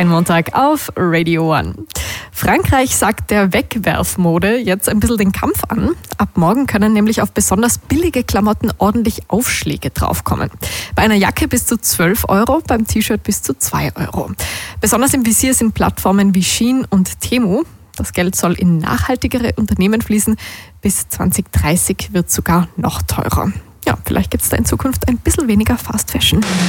Dein Montag auf Radio One. Frankreich sagt der Wegwerfmode jetzt ein bisschen den Kampf an. Ab morgen können nämlich auf besonders billige Klamotten ordentlich Aufschläge draufkommen. Bei einer Jacke bis zu 12 €, beim T-Shirt bis zu 2 €. Besonders im Visier sind Plattformen wie Shein und Temu. Das Geld soll in nachhaltigere Unternehmen fließen. Bis 2030 wird es sogar noch teurer. Ja, vielleicht gibt es da in Zukunft ein bisschen weniger Fast Fashion.